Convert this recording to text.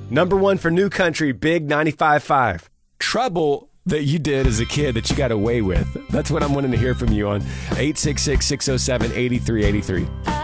Number one for New Country, Big 95.5. Trouble that you did as a kid that you got away with. That's what I'm wanting to hear from you on 866-607-8383.